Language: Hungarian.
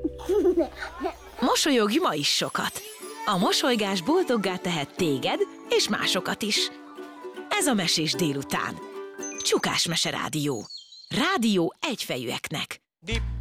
Mosolyogj ma is sokat! A mosolygás boldoggá tehet téged és másokat is. Ez a Mesés délután. Csukás Mese Rádió. Rádió egyfejűeknek. Dip.